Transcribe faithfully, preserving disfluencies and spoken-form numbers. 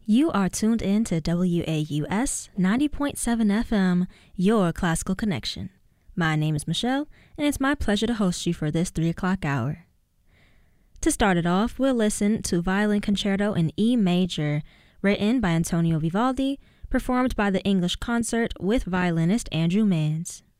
You are tuned in to W A U S ninety point seven F M, your classical connection. My name is Michelle, and it's my pleasure to host you for this three o'clock hour. To start it off, we'll listen to Violin Concerto in E major, written by Antonio Vivaldi, performed by the English Concert with violinist Andrew Manns.